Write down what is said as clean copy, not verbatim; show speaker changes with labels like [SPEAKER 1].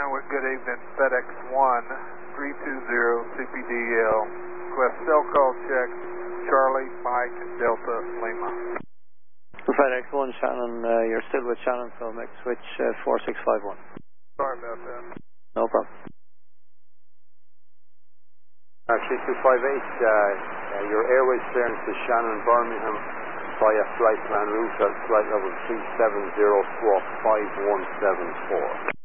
[SPEAKER 1] with good evening, FedEx 1, 320 CPDL. Request cell call check, Charlie, Mike, Delta, Lima.
[SPEAKER 2] FedEx 1, Shannon, you're still with Shannon, so next switch 4651.
[SPEAKER 1] Sorry about that.
[SPEAKER 2] No problem.
[SPEAKER 3] 3258, your airways clearance to Shannon, Birmingham via flight plan route at flight level 370, squawk 5174.